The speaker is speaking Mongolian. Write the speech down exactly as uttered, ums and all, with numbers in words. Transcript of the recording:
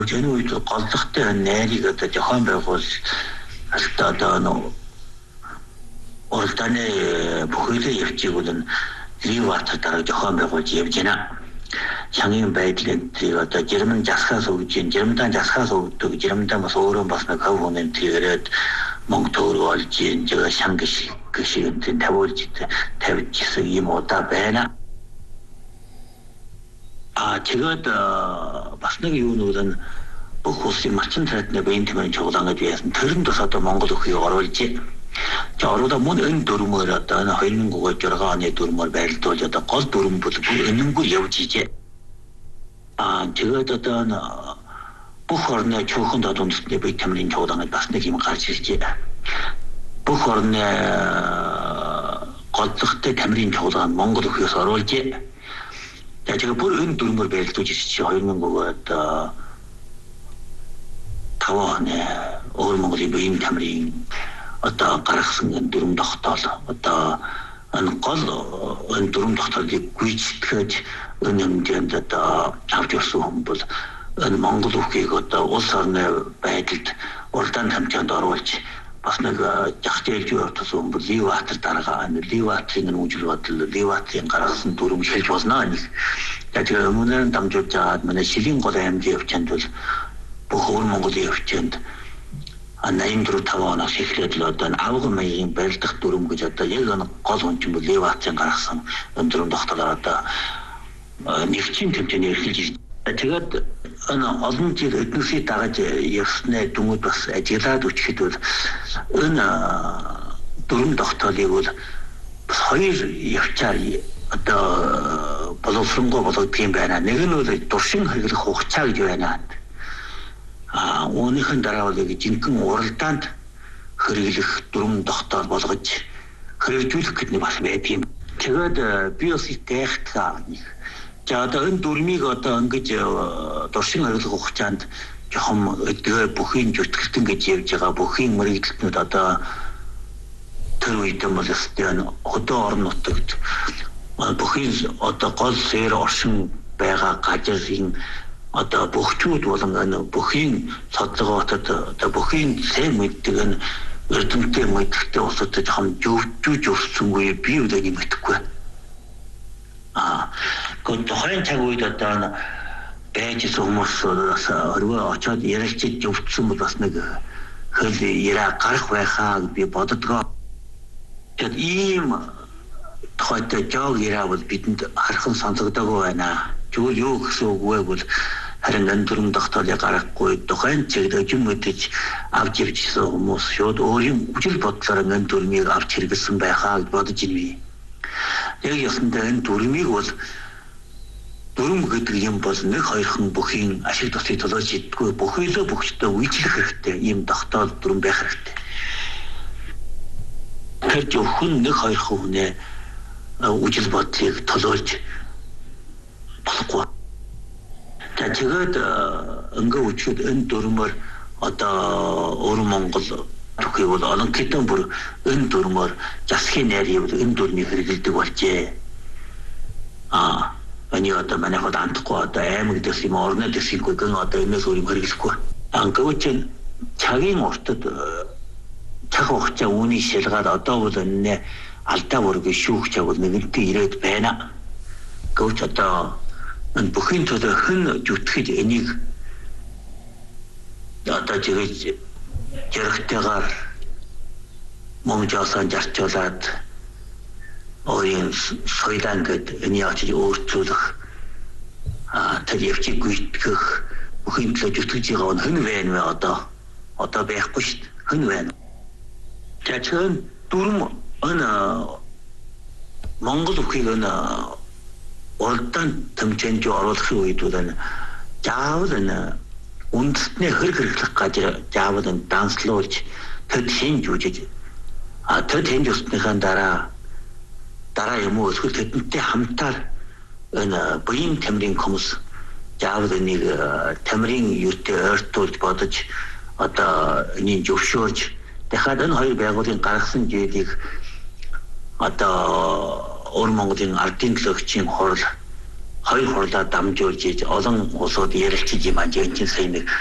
энэ үед голдохтой найрыг одоо жохон байгуул одоо нөө уралдааны бүхэлдээ явчих бол нь ливатар дараа жохон байгуулж явж байна. Чангийн байдлын тэр одоо жирэмн засхаас өгж, жирэмдэн засхаас өгдөг, жирэмдэн бас өөрөө бас нэг хөвгөмэн тэрээд Монгол төр болж энэ шанг шиг шиг тавьж тавьчихсан юм удаа байна. А тэгээд бас нэг юу нүүрэн бүх улсын малчин траадны байн тэмээн чуулганд яасан тэрэн тус одоо Монгол өхийг оруулж за ороод мөн энэ дөрмөөр одоо хоёр мың шесть оны дөрмөөр байрлуулж одоо гол дөрм бол энэнгүй явж ижээ. А тэгээд одоо бүх орны чөөхөн дод үндэстний бай тэмээн чуулганд бас нэг юм гарч иржээ. Бүх орны голдохтой тэмээн чуулганд Монгол өхөөс оруулж тэгээд бүр энэ дөрмөөр байрлуулж ирчих хоёр мың одоо таван өөр Монголын бие тамирын одоо гаргасан энэ дөрөв тогтоол одоо энэ гол энэ дөрөв тогтоолыг гүйцэтгэж энэ хэмжээнд одоо авч явсан хүн бол энэ Монгол өхийг одоо улс орны байдалд уралдаан хамтанд оруулж бас нэг жахтэлж явуулсан хүн бол Ливатар дарга энэ Ливатрын үжил бодол Ливатрын гаргасан дөрөв хэлж болно нэг. Тэгээд өмнө нь дамжуулж аваад манай Шилийн гол аймгийн явцанд бол бүх өөр Монголын явцанд восемь таван оноос эхлээд л одоо авга маягийн барилдах дүрм гэж одоо яг нэг гол хүчин бол Ливатрын гаргасан өндрөм тогтолоо одоо нэгчин тэмцээний эрхэлж ирж. Тэгээд энэ олон жил эднүсийг дагаж явсны дүмүүд бас ажиглаад өчгөд бол энэ дүрм тогтоолыг бол бас хоёр явчаар одоо боловсронгуй болгох юм байна. Нэг нь бол дуршин хэрэглэх хугацаа гэж байна. А үүнийхэн дараа бол жинхэнэ уралдаанд хэрэглэх дүрм тогтоол болгож хэрэгжүүлэх гэдэг нь бас байдгийн. Тэгээд би бас их гайхтгаа нэг. За одоо энэ дүрмийг одоо ингэж дуршин хэрэглэх хугацаанд жоохон өдгөө бүхийн зүтгэлтэн гэж явж байгаа бүхийн мэрэгдлтнүүд одоо тэр үед юм бол өстэй одоо орон нутагт бүхийн одоо гол сэр оршин байгаа газрын одоо бөхчүүд болон энэ бүхийн содлогоо одоо бүхийн сайн мэддэг энэ эрдэмтдийн мэддэг улсуудад жоохон зөвжүүлж өрсөнгүй би үдэ нэмэгдэхгүй. А гол тохиолын цаг үед одоо байж хүмүүс өргөө очоод ярилцж зөвчсөн бол бас нэг хөл яра гарах байхаа би боддгоо. Тэгээд ийм тохиолдол жоо яра бол бидэнд хархан сонсогдоогүй байна. Зүгээр юу гэсэн үг вэ бол харин энэ дүрм тогтоолыг гаргахгүй тухайн чиглэж мэдэж авч явжсэн хүмүүс шууд өөрийн үжил бодлоор энэ дүрмийг авч хэрэгэлсэн байхаа гэж бодож байна. Яг ясандаа энэ дүрмийг бол дүрм гэдэг юм бол нэг хоёрхан бүхийн ашиг тусыг толгойд шийддэггүй бүхэлдээ бүхчдээ үйлчлэх хэрэгтэй ийм тогтоол дүрм байх хэрэгтэй. Тэр зөвхөн нэг хоёрхан хүнээ үжил бодлыг толгойд болохгүй. Тэгээд ингээ үчихэд энэ дүрмээр одоо өөр Монгол түүхий бол олон хэдэн бүр энэ дүрмээр засгийн найрыг энэ дүрмийг хэрэгэлдэг болжээ. А энэ одоо манайхад андахгүй одоо аймаг дэс юм орны дэс юм гэн одоо энэс өөр юм хэрэглэхгүй. Ангавч цагийн уртад цаг хугацаа үүнийг шалгаад одоо бол энэ алдаа бүргийн шүүх цаг бол нэгэнтээ ирээд байна. Гэвч одоо энэ бүхийн төлөө хэн зүтгэж энийг одоо жирэж жирэгтэйгээр мөн жаасан жарчуулаад өөрийн соёлан гэд энэ очиж өөрчлөх а тэр явчих гүйтгэх бүхийн төлөө зүтгэж байгаа нь хэн вэ нэ одоо одоо байхгүй шүү дээ хэн вэ? Тэгвэл дүрм энэ Монгол өхийг энэ уралдаан тэмцээнд оруулахын үед бол энэ заавал энэ үндэстний хэрэг хэрэглэх газар заавал энэ данслуулж төд шинж үүж а төд шинж усныхаа дараа дараа юм уу эсвэл тэдэнтэй хамтаар энэ буян тамирын хүмүүс заавал энийг тамирын юутэй ойртуулж бодож одоо энийг зөвшөөрж дахиад энэ хоёр байгууллагын гаргасан жийлийг одоо өөр Монголын ардын төлөөгчийн хурал хоёр хурлаа дамжуулж олон улсууд ярилцж юм аа. Жинхэнэ сая нэг